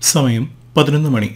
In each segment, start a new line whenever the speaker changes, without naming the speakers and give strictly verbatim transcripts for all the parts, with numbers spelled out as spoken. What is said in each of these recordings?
സമയം പതിനൊന്ന് മണി.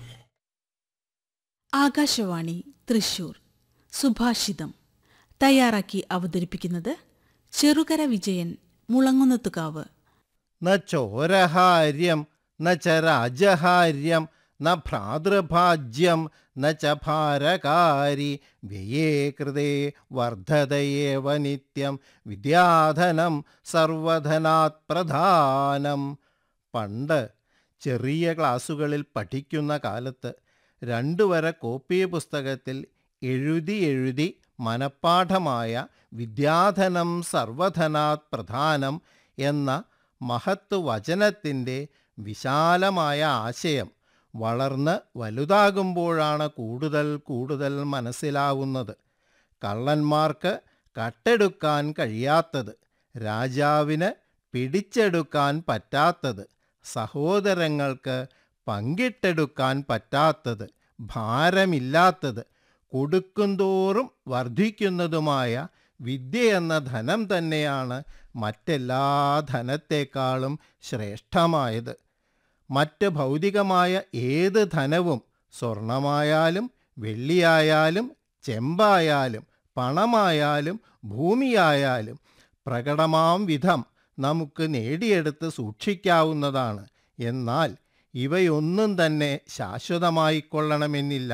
ആകാശവാണി തൃശൂർ സുഭാഷിതം തയ്യാറാക്കി അവതരിപ്പിക്കുന്നത് ചെറുകര വിജയൻ മുളങ്ങുന്നത്തുകാവ്.
ന ചോരഹാര്യം ന ച രാജഹാര്യം ന ഭ്രാതൃഭാജ്യം ന ച ഭാരകാരി വ്യയേ കൃതേ വർദ്ധതയേവ നിത്യം വിദ്യാധനം സർവധനാത് പ്രധാനം. പണ്ട് ചെറിയ ക്ലാസ്സുകളിൽ പഠിക്കുന്ന കാലത്ത് രണ്ടു വര കോപ്പി പുസ്തകത്തിൽ എഴുതി എഴുതി മനഃപ്പാഠമായ വിദ്യാധനം സർവധനാത് പ്രധാനം എന്ന മഹത്ത് വചനത്തിൻ്റെ വിശാലമായ ആശയം വളർന്ന് വലുതാകുമ്പോഴാണ് കൂടുതൽ കൂടുതൽ മനസ്സിലാവുന്നത്. കള്ളന്മാർക്ക് കട്ടെടുക്കാൻ കഴിയാത്തത്, രാജാവിന് പിടിച്ചെടുക്കാൻ പറ്റാത്തത്, സഹോദരങ്ങൾക്ക് പങ്കിട്ടെടുക്കാൻ പറ്റാത്തത്, ഭാരമില്ലാത്തത്, കൊടുക്കുന്തോറും വർദ്ധിക്കുന്നതുമായ വിദ്യയെന്ന ധനം തന്നെയാണ് മറ്റെല്ലാ ധനത്തേക്കാളും ശ്രേഷ്ഠമായത്. മറ്റ് ഭൗതികമായ ഏത് ധനവും, സ്വർണമായാലും വെള്ളിയായാലും ചെമ്പായാലും പണമായാലും ഭൂമിയായാലും പ്രകടമാം വിധം നമുക്ക് നേടിയെടുത്ത് സൂക്ഷിക്കാവുന്നതാണ്. എന്നാൽ ഇവയൊന്നും തന്നെ ശാശ്വതമായിക്കൊള്ളണമെന്നില്ല.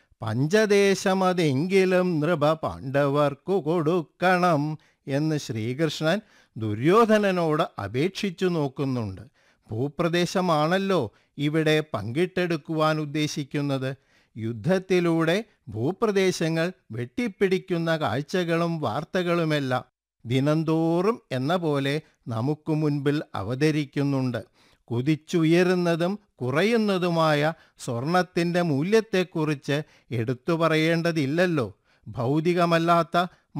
പഞ്ചദേശമതെങ്കിലും നൃപ പാണ്ഡവർക്കു കൊടുക്കണം എന്ന് ശ്രീകൃഷ്ണൻ ദുര്യോധനനോട് അപേക്ഷിച്ചു നോക്കുന്നുണ്ട്. ഭൂപ്രദേശമാണല്ലോ ഇവിടെ പങ്കിട്ടെടുക്കുവാൻ ഉദ്ദേശിക്കുന്നത്. യുദ്ധത്തിലൂടെ ഭൂപ്രദേശങ്ങൾ വെട്ടിപ്പിടിക്കുന്ന കാഴ്ചകളും വാർത്തകളുമെല്ലാം ദിനംതോറും എന്ന പോലെ നമുക്ക് മുൻപിൽ അവതരിക്കുന്നുണ്ട്. കുതിച്ചുയരുന്നതും കുറയുന്നതുമായ സ്വർണത്തിൻ്റെ മൂല്യത്തെക്കുറിച്ച് എടുത്തു പറയേണ്ടതില്ലല്ലോ. ഭൗതികമല്ലാത്ത